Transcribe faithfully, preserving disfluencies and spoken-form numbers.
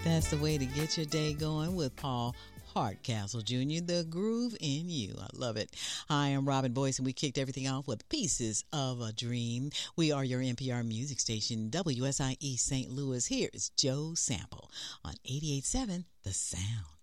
That's the way to get your day going with Paul Hardcastle Junior, the groove in you. I love it. Hi, I'm Robin Boyce, and we kicked everything off with Pieces of a Dream. We are your N P R music station, W S I E Saint Louis. Here is Joe Sample on eighty-eight point seven The Sound.